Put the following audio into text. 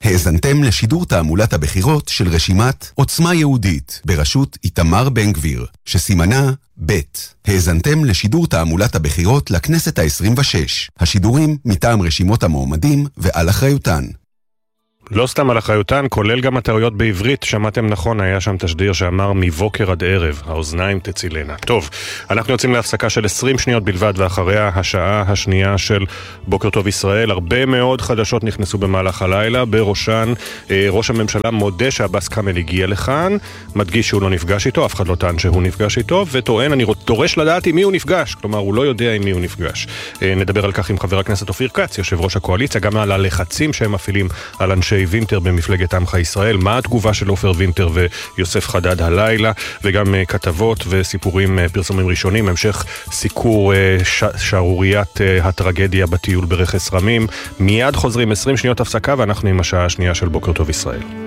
האזנתם לשידור תעמולת הבחירות של רשימת עוצמה יהודית בראשות איתמר בן גביר, שסימנה ב'. האזנתם לשידור תעמולת הבחירות לכנסת ה-26. השידורים מטעם רשימות המועמדים ועל אחריותן. לא סתם על אחריותן, כולל גם הטעויות בעברית. שמעתם נכון, היה שם תשדיר שאמר מבוקר עד ערב, האוזניים תצילנה. טוב, אנחנו יוצאים להפסקה של 20 שניות בלבד, ואחריה השעה השנייה של בוקר טוב ישראל. הרבה מאוד חדשות נכנסו במהלך הלילה, בראשן ראש הממשלה מודה שעבאס קאמל הגיע לכאן, מדגיש שהוא לא נפגש איתו, אף אחד לא טען שהוא נפגש איתו, וטוען, אני דורש לדעת עם מי הוא נפגש, כלומר הוא לא יודע עם מי הוא נפגש. נדבר על כך עם חבר הכנסת אופיר כץ, יושב ראש הקואליציה, גם על הלחצים שהם מפעילים על אנשי וינטר במפלגת עמך ישראל, מה התגובה של עופר וינטר ויוסף חדד הלילה, וגם כתבות וסיפורים, פרסומים ראשונים, המשך סיקור שערוריית הטרגדיה בטיול ברכס רמים. מיד חוזרים 20 שניות הפסקה ואנחנו עם השעה השנייה של בוקר טוב ישראל.